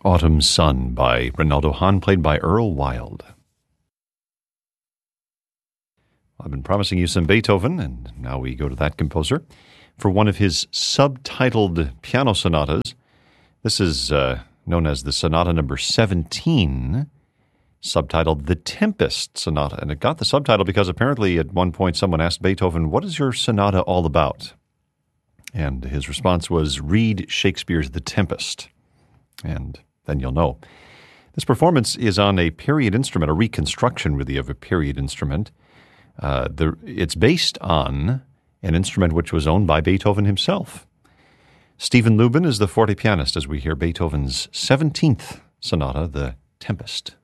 Autumn Sun by Ronaldo Hahn, played by Earl Wild. I've been promising you some Beethoven, and now we go to that composer for one of his subtitled piano sonatas. This is known as the Sonata number 17, subtitled The Tempest Sonata. And it got the subtitle because apparently at one point someone asked Beethoven, "What is your sonata all about?" And his response was, "Read Shakespeare's The Tempest, and then you'll know." This performance is on a period instrument, a reconstruction really of a period instrument. It's based on an instrument which was owned by Beethoven himself. Stephen Lubin is the forte pianist as we hear Beethoven's 17th sonata, The Tempest.